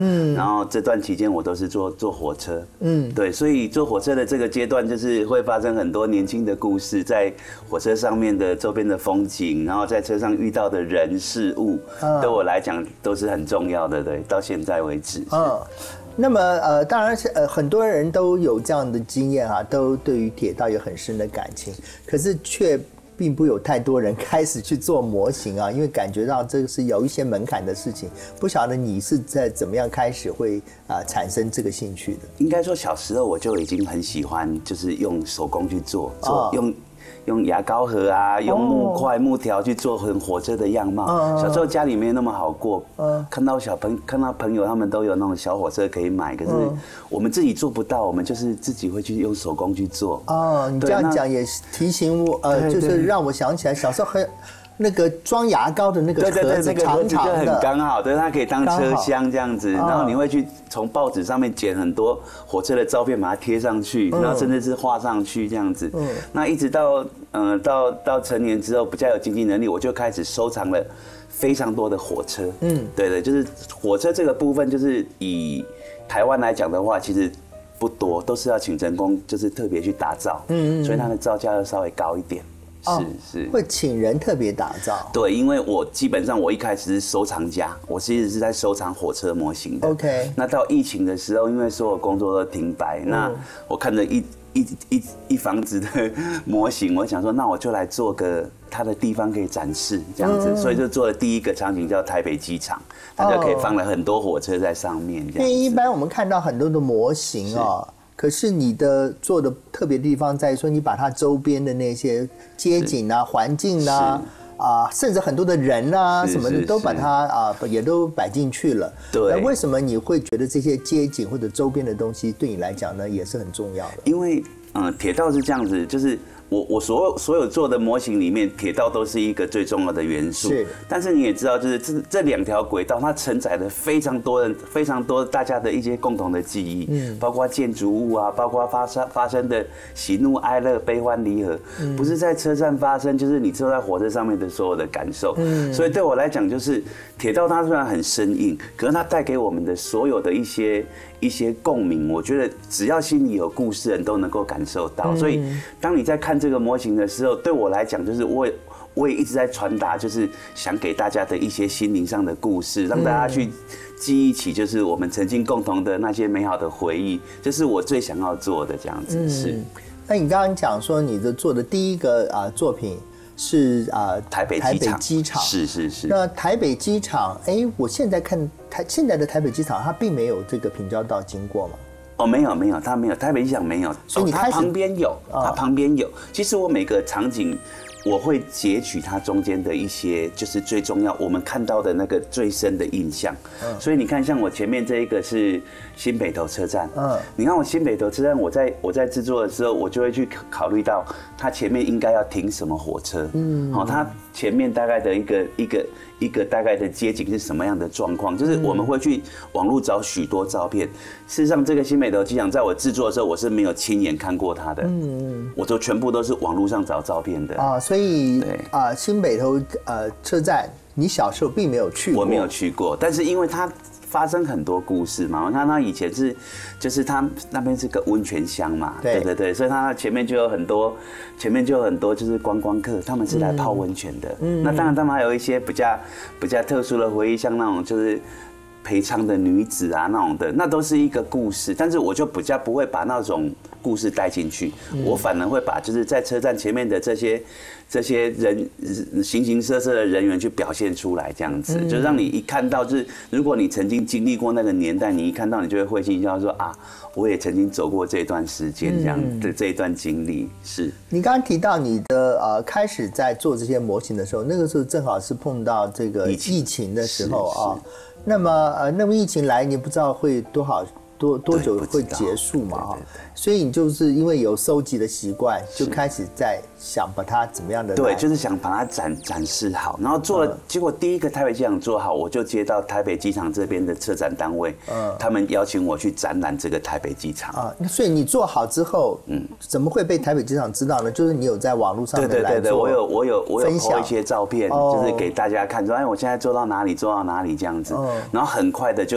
然后这段期间我都是坐火车，对，所以坐火车的这个阶段就是会发生很多年轻的故事，在火车上面的周边的风景，然后在车上遇到的人事物，对我来讲都是很重要的，对，到现在为止。 那么当然是很多人都有这样的经验啊，都对于铁道有很深的感情，可是却并不有太多人开始去做模型啊，因为感觉到这个是有一些门槛的事情。不晓得你是在怎么样开始会产生这个兴趣的？ 应该说小时候我就已经很喜欢，就是用手工去做用牙膏盒啊，用木块、木条去做很火车的样貌。小时候家里没那么好过，看到朋友他们都有那种小火车可以买，可是我们自己做不到，我们就是自己会去用手工去做。 你这样讲也提醒我，就是让我想起来小时候那个装牙膏的那个盒子，长长的， 很刚好，对，它可以当车厢这样子。然后你会去从报纸上面剪很多火车的照片，把它贴上去，然后甚至是画上去这样子。那一直到成年之后，比较有经济能力，我就开始收藏了非常多的火车。对，就是火车这个部分，就是以台湾来讲的话，其实不多，都是要请人工，就是特别去打造。所以它的造价要稍微高一点。是会请人特别打造。 对，因为我基本上我一开始是收藏家，我其实是在收藏火车模型的。 OK。那到疫情的时候，因为所有工作都停摆，那我看着一房子的模型，我想说，那我就来做个它的地方可以展示这样子，所以就做了第一个场景叫台北机场，它就可以放了很多火车在上面。因为一般我们看到很多的模型可是你的做的特别的地方在于说，你把它周边的那些街景啊、环境啊、甚至很多的人啊什么的，都把它也都摆进去了。 对。 那为什么你会觉得这些街景或者周边的东西对你来讲呢，也是很重要的？ 因为铁道是这样子，就是我所有做的模型里面，铁道都是一个最重要的元素。是。但是你也知道，就是这两条轨道，它承载了非常多大家的一些共同的记忆，包括建筑物啊，包括发生的喜怒哀乐、悲欢离合，不是在车站发生，就是你坐在火车上面的所有的感受。所以对我来讲，就是铁道它虽然很生硬，可是它带给我们的所有的一些共鸣，我觉得只要心里有故事的人都能够感受到。所以当你在看这个模型的时候，对我来讲，就是我也一直在传达，就是想给大家的一些心灵上的故事，让大家去记忆起，就是我们曾经共同的那些美好的回忆，这是我最想要做的这样子。是。 那你刚刚讲说你的做的第一个作品是台北机场。是。 那台北机场，我现在看现在的台北机场，它并没有这个平交道经过嘛？ 没有，它没有，台北机场没有。所以你它旁边有。其实我每个场景，我会截取它中间的一些，就是最重要我们看到的那个最深的印象。所以你看，像我前面这一个是新北投车站。你看我新北投车站，我在制作的时候，我就会去考虑到它前面应该要停什么火车。它前面大概的一个大概的街景是什么样的状况？就是我们会去网络找许多照片。事实上，这个新北投机场在我制作的时候，我是没有亲眼看过它的。我都全部都是网络上找照片的。 所以新北投车站，你小时候并没有去过。 我没有去过，但是因为它发生很多故事嘛。我看它以前就是它那边是个温泉乡嘛，对，所以它前面就有很多就是观光客，他们是来泡温泉的。那当然他们还有一些比较特殊的回忆，像那种就是陪唱的女子啊那种的，那都是一个故事。但是我就比较不会把那种故事带进去，我反而会把就是在车站前面的这些人形形色色的人员去表现出来，这样子就让你一看到，就是如果你曾经经历过那个年代，你一看到你就会会心一笑，说我也曾经走过这段时间，这样的这一段经历。是你刚刚提到你的开始在做这些模型的时候，那个时候正好是碰到这个疫情的时候那么疫情来，你不知道会多久会结束嘛？所以你就是因为有收集的习惯，就开始在想把它怎么样的对，就是想把它展示好，然后做了，结果第一个台北机场做好，我就接到台北机场这边的策展单位，他们邀请我去展览这个台北机场所以你做好之后，怎么会被台北机场知道呢？就是你有在网络上面对，我有拍一些照片，就是给大家看，说我现在做到哪里这样子，然后很快的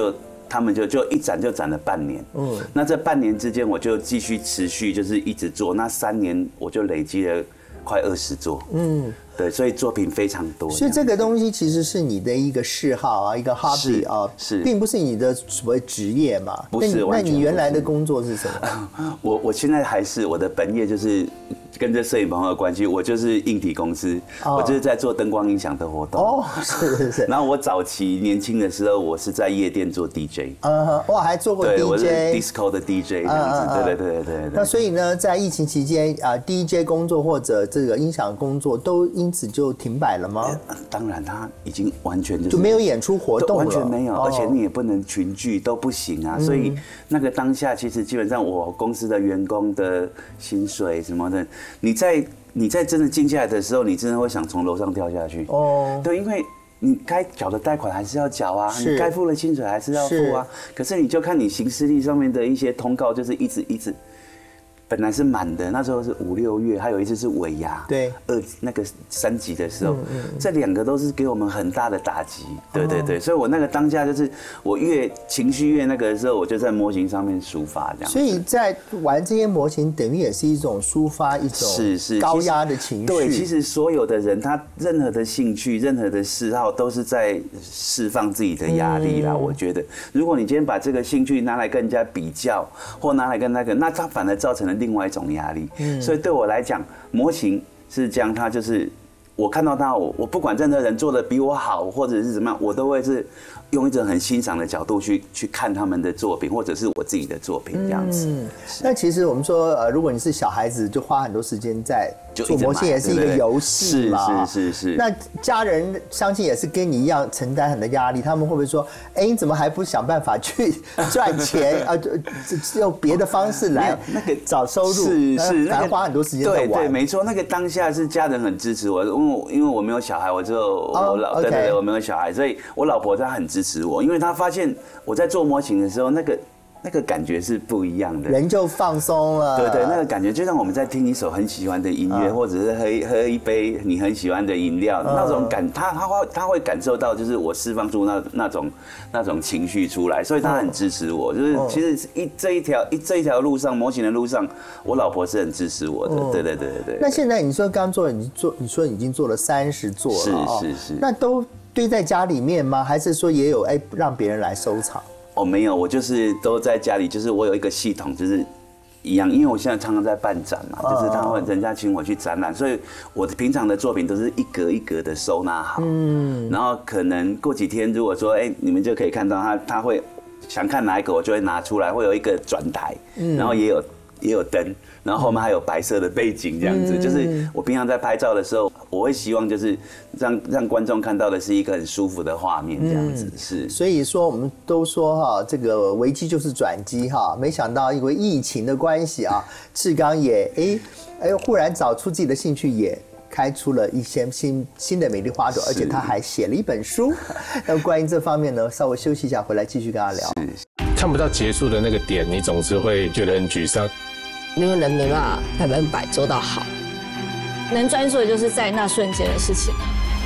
他们就一展就展了半年，那这半年之间我就继续持续就是一直做，那3年我就累积了快20座，对，所以作品非常多。 所以这个东西其实是你的一个嗜好啊，一个 hobby 啊， 是， 并不是你的所谓职业嘛。 不是， 那你原来的工作是什么？ 我现在还是我的本业就是跟这摄影棚有关系，我就是硬体公司，我就是在做灯光音响的活动。 哦，是。 然后我早期年轻的时候，我是在夜店做 DJ。 哇，还做过 DJ， 对，我是 disco 的 DJ 这样子。对。 那所以呢，在疫情期间DJ 工作或者这个音响工作都因此就停摆了吗？ 当然，他已经完全就没有演出活动了， 完全没有，而且你也不能群聚，都不行啊。所以那个当下，其实基本上我公司的员工的薪水什么的，你在真的静下来的时候，你真的会想从楼上跳下去。对，因为你该缴的贷款还是要缴啊，你该付的薪水还是要付啊。可是你就看你行事历上面的一些通告，就是一直。本来是满的，那时候是5、6月，还有一次是尾牙， 对那个3级的时候，这2个都是给我们很大的打击，对，所以我那个当下就是我越情绪越那个的时候，我就在模型上面抒发这样。 所以在玩这些模型，等于也是一种抒发一种高压的情绪。 对，其实所有的人他任何的兴趣、任何的嗜好，都是在释放自己的压力啦。我觉得，如果你今天把这个兴趣拿来跟人家比较，或拿来跟那个，那它反而造成了另外一种压力，所以对我来讲，模型是这样，它就是我看到它，我不管任何人做的比我好，或者是怎么样，我都会是用一种很欣赏的角度去看他们的作品，或者是我自己的作品这样子。 那其实我们说，如果你是小孩子，就花很多时间在做模型，也是一个游戏嘛。 是。 那家人相信也是跟你一样承担很多压力，他们会不会说，哎，你怎么还不想办法去赚钱啊？用别的方式来找收入？是，反而花很多时间在玩。 对，没错，那个当下是家人很支持我，因为我没有小孩，我只有对，我没有小孩，所以我老婆她很支持我，因为她发现我在做模型的时候，那个感觉是不一样的， 人就放松了。 对，那个感觉就像我们在听一首很喜欢的音乐，或者是喝一杯你很喜欢的饮料，那种感，他会感受到，就是我释放出那种情绪出来，所以他很支持我。就是其实这一条路上，模型的路上，我老婆是很支持我的。对。 那现在你说刚做，你说已经做了30座了， 是。 那都堆在家里面吗？还是说也有让别人来收藏？ 没有，我就是都在家里，就是我有一个系统，就是一样，因为我现在常常在办展嘛，就是人家请我去展览，所以我的平常的作品都是一格一格的收纳好，然后可能过几天如果说你们就可以看到他会想看哪一个，我就会拿出来，会有一个转台，然后也有灯，然后后面还有白色的背景，这样子，就是我平常在拍照的时候，我会希望就是让观众看到的是一个很舒服的画面，这样子是。 所以说我们都说这个危机就是转机没想到因为疫情的关系志刚也忽然找出自己的兴趣，也开出了一些新的美丽花朵，而且他还写了一本书。那关于这方面呢，稍微休息一下，回来继续跟他聊。 看不到结束的那个点，你总是会觉得很沮丧。 因为人没办法100%做到好，能专注的就是在那瞬间的事情。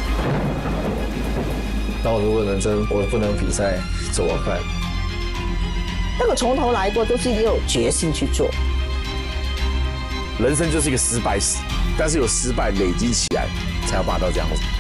那我如果能真，我不能比赛怎么办？ 那个从头来过，都是有决心去做。 人生就是一个失败史，但是有失败累积起来，才要达到这样子。